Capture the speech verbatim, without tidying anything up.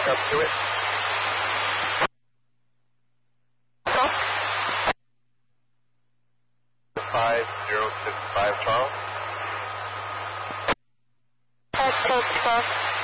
back up to it. five zero six five, Charles. five zero six five.